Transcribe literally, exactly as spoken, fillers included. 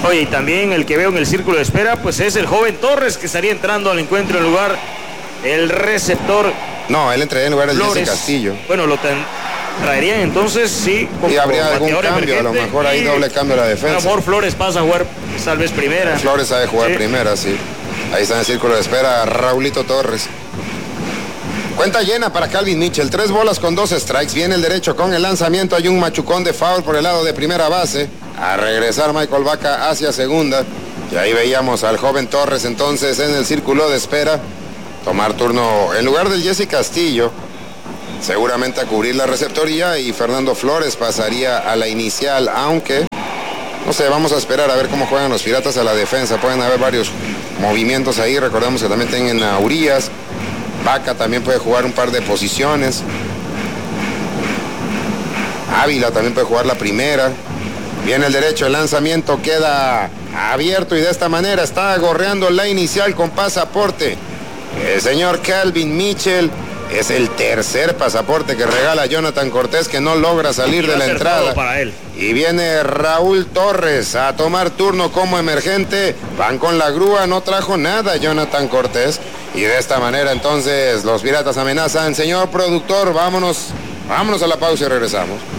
Oye, y también el que veo en el círculo de espera, pues es el joven Torres, que estaría entrando al encuentro en lugar el receptor. No, él entraría en lugar del Jesse Castillo. Bueno, lo ten, traerían entonces, sí. Como, y habría algún cambio, a lo mejor ahí doble cambio a la defensa. A lo mejor Flores pasa a jugar tal vez primera. Flores sabe jugar sí. primera, sí. Ahí está en el círculo de espera Raulito Torres. Cuenta llena para Calvin Mitchell. Tres bolas con dos strikes. Viene el derecho con el lanzamiento. Hay un machucón de foul por el lado de primera base. A regresar Michael Vaca hacia segunda. Y ahí veíamos al joven Torres entonces en el círculo de espera. Tomar turno en lugar del Jesse Castillo. Seguramente a cubrir la receptoría. Y Fernando Flores pasaría a la inicial. Aunque, no sé, vamos a esperar a ver cómo juegan los Piratas a la defensa. Pueden haber varios movimientos ahí. Recordemos que también tienen a Urias. Vaca también puede jugar un par de posiciones. Ávila también puede jugar la primera. Viene el derecho, el lanzamiento queda abierto y de esta manera está gorreando la inicial con pasaporte. El señor Calvin Mitchell es el tercer pasaporte que regala Jonathan Cortés, que no logra salir de la entrada. Para él. Y viene Raúl Torres a tomar turno como emergente. Van con la grúa, no trajo nada Jonathan Cortés. Y de esta manera entonces los Piratas amenazan. Señor productor, vámonos, vámonos a la pausa y regresamos.